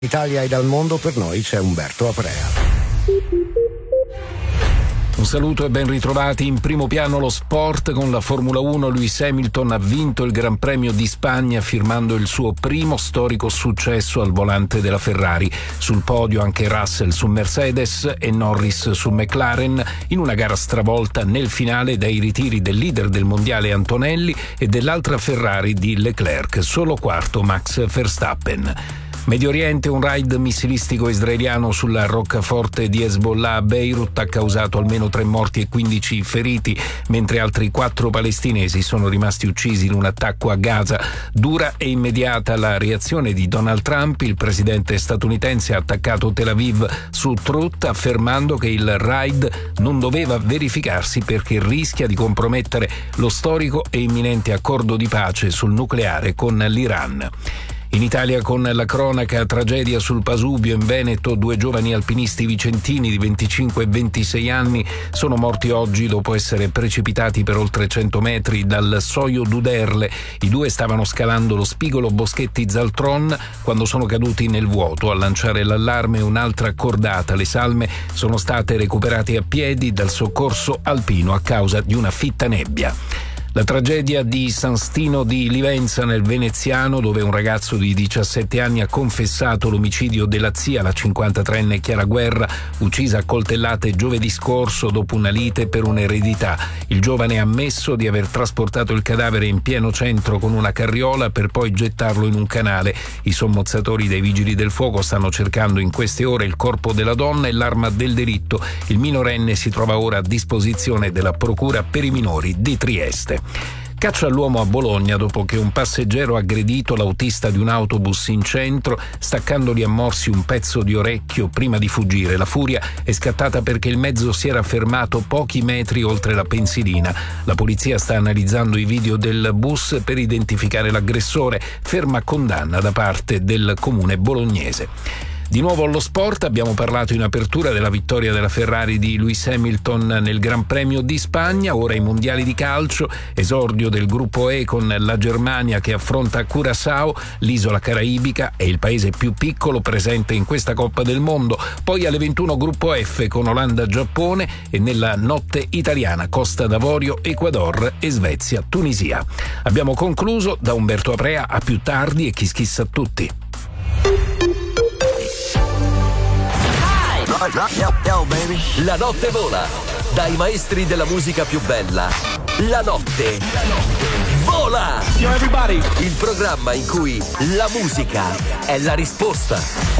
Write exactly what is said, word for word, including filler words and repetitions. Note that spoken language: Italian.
Italia e dal mondo, per noi c'è Umberto Aprea. Un saluto e ben ritrovati. In primo piano lo sport con la Formula uno. Lewis Hamilton ha vinto il Gran Premio di Spagna firmando il suo primo storico successo al volante della Ferrari. Sul podio anche Russell su Mercedes e Norris su McLaren, in una gara stravolta nel finale dai ritiri del leader del mondiale Antonelli e dell'altra Ferrari di Leclerc, solo quarto Max Verstappen. Medio Oriente, un raid missilistico israeliano sulla roccaforte di Hezbollah a Beirut ha causato almeno tre morti e quindici feriti, mentre altri quattro palestinesi sono rimasti uccisi in un attacco a Gaza. Dura e immediata la reazione di Donald Trump. Il presidente statunitense ha attaccato Tel Aviv su Truth, affermando che il raid non doveva verificarsi perché rischia di compromettere lo storico e imminente accordo di pace sul nucleare con l'Iran. In Italia, con la cronaca, tragedia sul Pasubio in Veneto. Due giovani alpinisti vicentini di venticinque e ventisei anni sono morti oggi dopo essere precipitati per oltre cento metri dal Soio d'Uderle. I due stavano scalando lo spigolo Boschetti-Zaltron quando sono caduti nel vuoto. A lanciare l'allarme un'altra cordata. Le salme sono state recuperate a piedi dal soccorso alpino a causa di una fitta nebbia. La tragedia di San Stino di Livenza nel Veneziano, dove un ragazzo di diciassette anni ha confessato l'omicidio della zia, la cinquantatreenne Chiara Guerra, uccisa a coltellate giovedì scorso dopo una lite per un'eredità. Il giovane ha ammesso di aver trasportato il cadavere in pieno centro con una carriola per poi gettarlo in un canale. I sommozzatori dei vigili del fuoco stanno cercando in queste ore il corpo della donna e l'arma del delitto. Il minorenne si trova ora a disposizione della Procura per i minori di Trieste. Caccia all'uomo a Bologna dopo che un passeggero ha aggredito l'autista di un autobus in centro, staccandogli a morsi un pezzo di orecchio prima di fuggire. La furia è scattata perché il mezzo si era fermato pochi metri oltre la pensilina. La polizia sta analizzando i video del bus per identificare l'aggressore. Ferma condanna da parte del comune bolognese. Di nuovo allo sport, abbiamo parlato in apertura della vittoria della Ferrari di Lewis Hamilton nel Gran Premio di Spagna. Ora i mondiali di calcio, esordio del gruppo E con la Germania che affronta Curaçao, l'isola caraibica è il paese più piccolo presente in questa Coppa del Mondo. Poi alle ventuno gruppo F con Olanda-Giappone e nella notte italiana Costa d'Avorio, Ecuador e Svezia-Tunisia. Abbiamo concluso. Da Umberto Aprea, a più tardi e kiss kiss a tutti. Yo, yo, baby. La notte vola. Dai maestri della musica più bella. La notte vola. Yo, everybody. Il programma in cui la musica è la risposta.